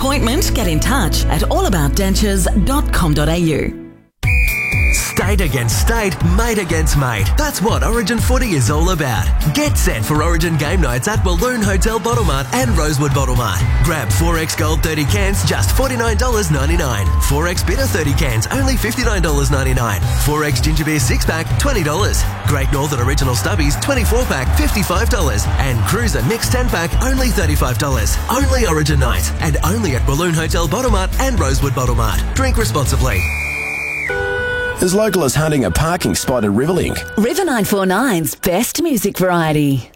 appointment, get in touch at allaboutdentures.com.au. State against state, mate against mate. That's what Origin Footy is all about. Get set for Origin game nights at Balloon Hotel Bottlemart and Rosewood Bottlemart. Grab 4X Gold 30 cans, just $49.99. 4X Bitter 30 cans, only $59.99. 4X Ginger Beer 6-pack, $20. Great Northern Original Stubbies 24-pack, $55. And Cruiser Mix 10-pack, only $35. Only Origin nights, and only at Balloon Hotel Bottlemart and Rosewood Bottlemart. Drink responsibly. As local as hunting a parking spot at Riverlink. River 949's best music variety.